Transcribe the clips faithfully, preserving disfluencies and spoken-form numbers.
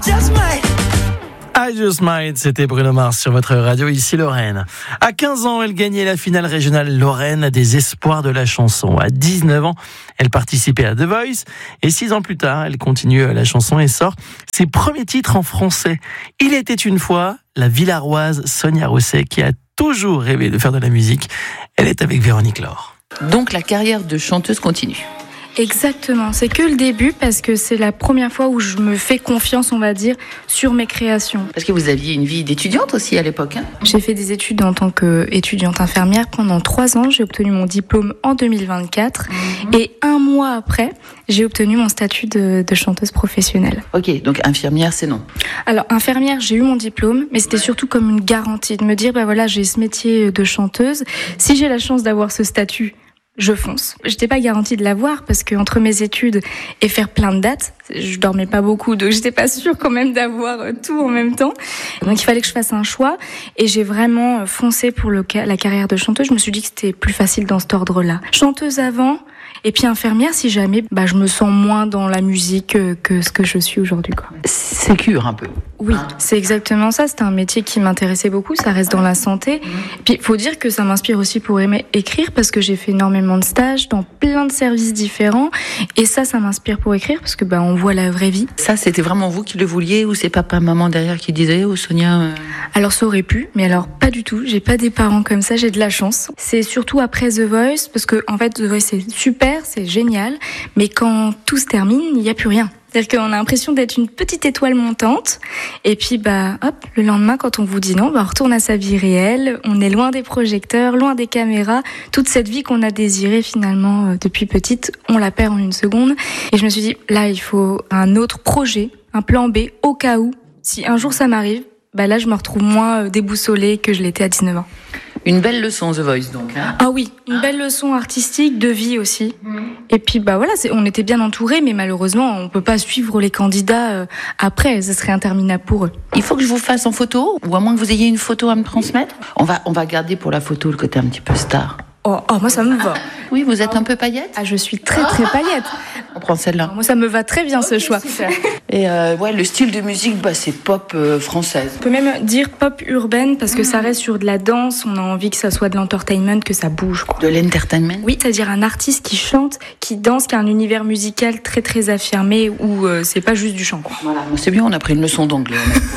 I Just Might, c'était Bruno Mars sur votre radio, ici Lorraine. À quinze ans, elle gagnait la finale régionale Lorraine des espoirs de la chanson. À dix-neuf ans, elle participait à The Voice. Et six ans plus tard, elle continue la chanson et sort ses premiers titres en français. Il était une fois la Villaroise Sonia Rousset qui a toujours rêvé de faire de la musique. Elle est avec Véronique Laure. Donc la carrière de chanteuse continue. Exactement, c'est que le début parce que c'est la première fois où je me fais confiance, on va dire, sur mes créations. Parce que vous aviez une vie d'étudiante aussi à l'époque, hein ? J'ai fait des études en tant qu'étudiante infirmière pendant trois ans. J'ai obtenu mon diplôme en deux mille vingt-quatre mmh. et un mois après, j'ai obtenu mon statut de, de chanteuse professionnelle. Ok, donc infirmière, c'est non. Alors infirmière, j'ai eu mon diplôme, mais c'était ouais. surtout comme une garantie de me dire, bah voilà, j'ai ce métier de chanteuse. Si j'ai la chance d'avoir ce statut, je fonce. J'étais pas garantie de l'avoir parce que entre mes études et faire plein de dates, je dormais pas beaucoup, donc j'étais pas sûre quand même d'avoir tout en même temps. Donc il fallait que je fasse un choix et j'ai vraiment foncé pour le, la carrière de chanteuse. Je me suis dit que c'était plus facile dans cet ordre-là. Chanteuse avant et puis infirmière si jamais bah, je me sens moins dans la musique que, que ce que je suis aujourd'hui, quoi. Sécure un peu. Oui, c'est exactement ça. C'était un métier qui m'intéressait beaucoup. Ça reste dans la santé. Et puis, il faut dire que ça m'inspire aussi pour aimer écrire parce que j'ai fait énormément de stages dans plein de services différents. Et ça, ça m'inspire pour écrire parce que bah, on voit la vraie vie. Ça, c'était vraiment vous qui le vouliez ou c'est papa, maman derrière qui disait ou Sonia euh... Alors, ça aurait pu, mais alors pas du tout. J'ai pas des parents comme ça. J'ai de la chance. C'est surtout après The Voice parce que en fait, The Voice c'est super, c'est génial, mais quand tout se termine, il y a plus rien. C'est-à-dire qu'on a l'impression d'être une petite étoile montante. Et puis, bah, hop, le lendemain, quand on vous dit non, bah, on retourne à sa vie réelle. On est loin des projecteurs, loin des caméras. Toute cette vie qu'on a désirée, finalement, euh, depuis petite, on la perd en une seconde. Et je me suis dit, là, il faut un autre projet, un plan B, au cas où, si un jour ça m'arrive, bah, là, je me retrouve moins déboussolée que je l'étais à dix-neuf ans. Une belle leçon, The Voice, donc. Hein. Ah oui, une belle leçon artistique, de vie aussi. Mmh. Et puis, bah voilà, c'est, on était bien entourés, mais malheureusement, on peut pas suivre les candidats euh, après. Ce serait interminable pour eux. Il faut que je vous fasse en photo, ou à moins que vous ayez une photo à me transmettre. On va, on va garder pour la photo le côté un petit peu star. Oh, oh moi, ça me va. Oui, vous êtes un peu paillette ? Ah, je suis très, très paillette. On prend celle-là. Alors, moi, ça me va très bien, okay, ce choix. Super. Et euh, ouais, le style de musique, bah, c'est pop euh, française. On peut même dire pop urbaine parce que mmh. ça reste sur de la danse. On a envie que ça soit de l'entertainment, que ça bouge, quoi. De l'entertainment ? Oui, c'est-à-dire un artiste qui chante, qui danse, qui a un univers musical très, très affirmé où euh, c'est pas juste du chant, quoi. Voilà, c'est bien, on a pris une leçon d'anglais.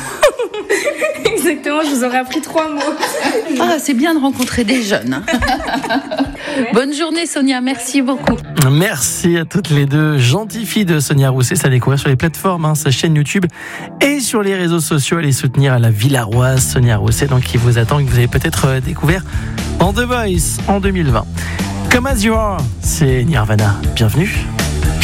Exactement, je vous aurais appris trois mots. Ah, c'est bien de rencontrer des jeunes. Hein. Ouais. Bonne journée, Sonia. Merci beaucoup. Merci à toutes les deux. Gentille fille de Sonia Rousset, ça à découvrir sur les plateformes, hein, sa chaîne YouTube et sur les réseaux sociaux. Allez soutenir à la Villaroise Sonia Rousset, donc qui vous attend et que vous avez peut-être découvert en The Voice en deux mille vingt. Come As You Are, c'est Nirvana. Bienvenue.